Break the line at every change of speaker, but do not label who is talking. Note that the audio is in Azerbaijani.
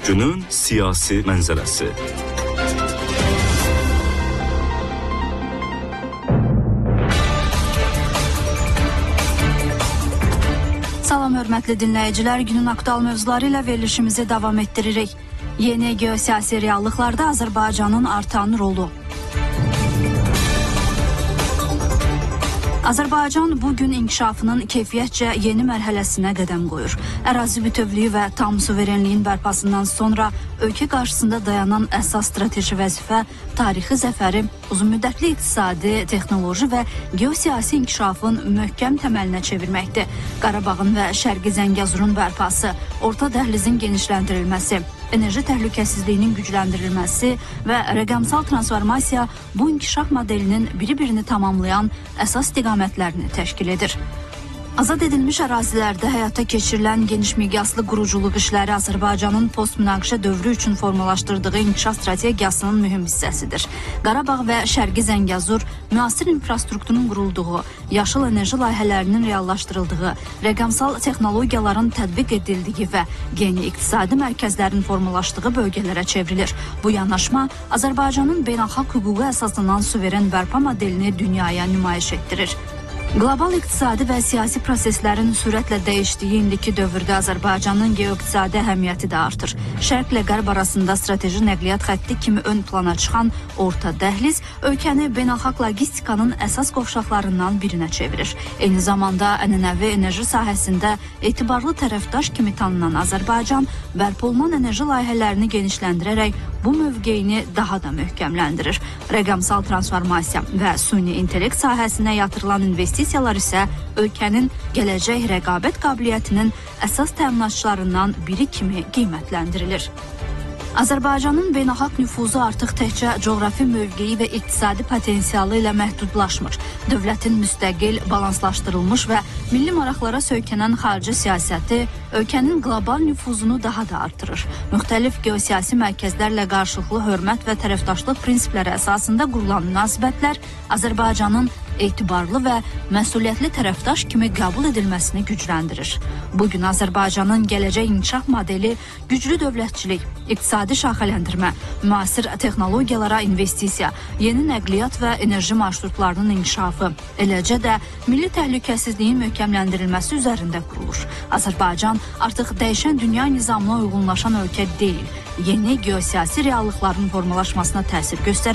Günün siyasi mənzərəsi.
Salam hörmətli dinləyicilər, günün aktual mövzuları ilə verilişimizi davam etdiririk. Yeni geosiyasi reallıqlarda Azərbaycanın artan rolu. Azərbaycan bugün inkişafının keyfiyyətcə yeni mərhələsinə qədəm qoyur. Ərazi bütövlüyü və tam suverenliyin bərpasından sonra ölkə qarşısında dayanan əsas strateji vəzifə tarixi zəfəri, uzunmüddətli iqtisadi, texnoloji və geosiyasi inkişafın möhkəm təməlinə çevirməkdir. Qarabağın və Şərqi Zəngəzurun bərpası, Orta Dəhlizin genişləndirilməsi, enerji təhlükəsizliyinin gücləndirilməsi və rəqəmsal transformasiya bu inkişaf modelinin biri-birini tamamlayan əsas istiqamətlərini təşkil edir. Azad edilmiş ərazilərdə həyata keçirilən geniş miqyaslı quruculuq işləri Azərbaycanın post-münaqişə dövrü üçün formalaşdırdığı inkişaf strategiyasının mühüm hissəsidir. Qarabağ və Şərqi Zəngəzur müasir infrastrukturun qurulduğu, yaşıl enerji layihələrinin reallaşdırıldığı, rəqəmsal texnologiyaların tətbiq edildiyi və yeni iqtisadi mərkəzlərin formalaşdığı bölgələrə çevrilir. Bu yanaşma Azərbaycanın beynəlxalq hüquqa əsaslanan suveren bərpa modelini dünyaya nümayiş etdirir. Qlobal iqtisadi və siyasi proseslərin sürətlə dəyişdiyi indiki dövrdə Azərbaycanın geoiqtisadi əhəmiyyəti də artır. Şərqlə Qərb arasında strateji nəqliyyat xətti kimi ön plana çıxan Orta Dəhliz ölkəni beynəlxalq logistikanın əsas qovşaqlarından birinə çevirir. Eyni zamanda ənənəvi enerji sahəsində etibarlı tərəfdaş kimi tanınan Azərbaycan bərpa olunan enerji layihələrini genişləndirərək bu mövqeyini daha da möhkəmləndirir. Rəqəmsal transformasiya və süni intellekt sahəsinə yatırılan investisiyalar isə ölkənin gələcək rəqabət qabiliyyətinin əsas təminatçılarından biri kimi qiymətləndirilir. Azərbaycanın beynəlxalq nüfuzu artıq təkcə coğrafi mövqeyi və iqtisadi potensialı ilə məhdudlaşmır. Dövlətin müstəqil, balanslaşdırılmış və milli maraqlara söykənən xarici siyasəti ölkənin qlobal nüfuzunu daha da artırır. Müxtəlif geosiyasi mərkəzlərlə qarşılıqlı hörmət və tərəfdaşlıq prinsipləri əsasında qurulan münasibətlər Azərbaycanın etibarlı və məsuliyyətli tərəfdaş kimi qəbul edilməsini gücləndirir. Bugün Azərbaycanın gələcək inkişaf modeli güclü dövlətçilik, iqtisadi şaxələndirmə, müasir texnologiyalara investisiya, yeni nəqliyyat və enerji marşrutlarının inkişafı, eləcə də milli təhlükəsizliyin möhkəmləndirilməsi üzərində qurulur. Azərbaycan artıq dəyişən dünya nizamına uyğunlaşan ölkə deyil, yeni geosiyasi reallıqların formalaşmasına təsir göstərən